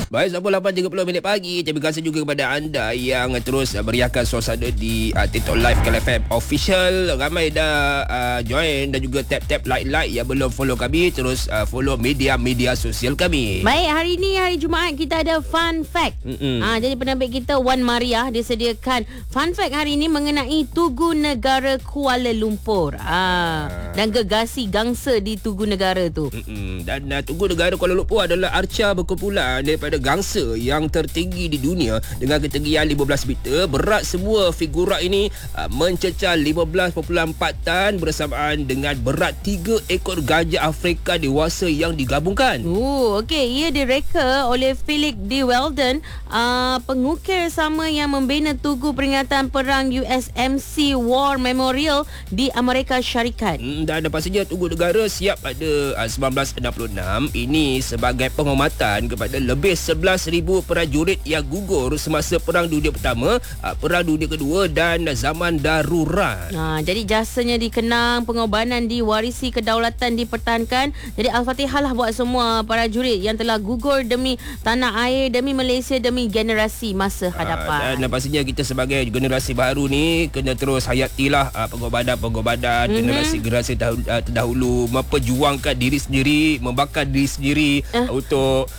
Baik, sampai 8.30 pagi. Terima kasih juga kepada anda yang terus beriakan suasana di TikTok Live KLFM Official. Ramai dah join dan juga tap-tap like yang belum follow kami. Terus follow media-media sosial kami. Baik, hari ni hari Jumaat kita ada fun fact. Jadi penerbit kita Wan Maria dia sediakan fun fact hari ni mengenai Tugu Negara Kuala Lumpur. Dan gegasi gangsa di Tugu Negara tu. Dan Tugu Negara Kuala Lumpur adalah arca berkumpulan daripada gangsa yang tertinggi di dunia dengan ketinggian 15 meter. Berat semua figura ini mencecah 15.4 tan bersamaan dengan berat 3 ekor gajah Afrika dewasa yang digabungkan. Okey, ia direka oleh Philip D. Weldon, pengukir sama yang membina Tugu Peringatan Perang USMC War Memorial di Amerika Syarikat. Dan pastinya Tugu Negara siap pada 1966 ini sebagai penghormatan kepada lebih 11,000 prajurit yang gugur semasa Perang Dunia Pertama, Perang Dunia Kedua dan zaman darurat. Jadi jasanya dikenang, pengorbanan diwarisi, kedaulatan dipertahankan. Jadi Al-Fatihah lah buat semua prajurit yang telah gugur demi tanah air, demi Malaysia, demi generasi masa hadapan. Dan pastinya kita sebagai generasi baru ni kena terus hayatilah pengorbanan generasi-generasi terdahulu, memperjuangkan diri sendiri, membakar diri sendiri untuk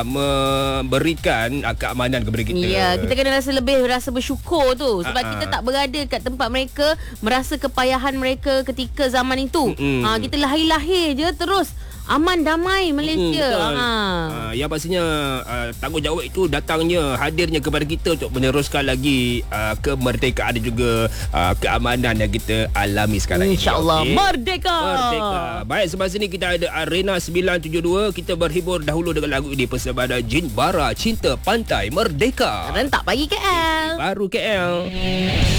memberikan keamanan kepada kita. Ya, kita kena rasa bersyukur tu sebab kita tak berada kat tempat mereka, merasa kepayahan mereka ketika zaman itu. Kita lahir-lahir je terus aman damai Malaysia. Yang pastinya tanggungjawab itu hadirnya kepada kita untuk meneruskan lagi kemerdekaan dan juga keamanan yang kita alami sekarang ini. InsyaAllah. Merdeka. Baik, semasa ini kita ada Arena 972. Kita berhibur dahulu dengan lagu ini persembahan Jin Bara, Cinta Pantai Merdeka. Rentak pagi KL. Baru KL.